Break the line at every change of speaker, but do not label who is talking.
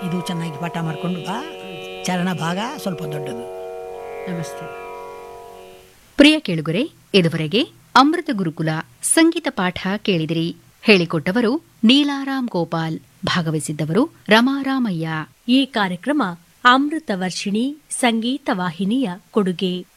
ಇದು ಚೆನ್ನಾಗಿ ಪಾಠ ಮಾಡಿಕೊಂಡು ಬಾ. ಚರಣ ಭಾಗ ಸ್ವಲ್ಪ ದೊಡ್ಡದು.
ನಮಸ್ತೆ. ಪ್ರಿಯ ಕೇಳುಗರೆ, ಇದುವರೆಗೆ ಅಮೃತ ಗುರುಕುಲ ಸಂಗೀತ ಪಾಠ ಕೇಳಿದಿರಿ. ಹೇಳಿಕೊಟ್ಟವರು ನೀಲಾರಾಮ್ ಗೋಪಾಲ್. ಭಾಗವಹಿಸಿದ್ದವರು ರಮಾರಾಮಯ್ಯ.
ಈ ಕಾರ್ಯಕ್ರಮ ಅಮೃತ ವರ್ಷಿಣಿ ಸಂಗೀತ ವಾಹಿನಿಯ ಕೊಡುಗೆ.